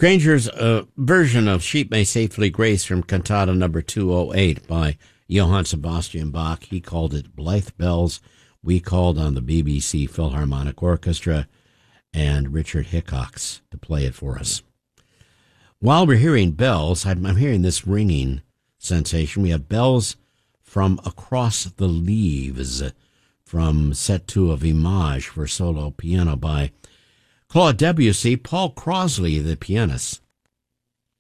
Granger's version of Sheep May Safely Grace from Cantata number 208 by Johann Sebastian Bach. He called it Blythe Bells. We called on the BBC Philharmonic Orchestra and Richard Hickox to play it for us. While we're hearing bells, I'm hearing this ringing sensation. We have Bells from Across the Leaves from Set 2 of Image for solo piano by Claude Debussy. Paul Crosley, the pianist,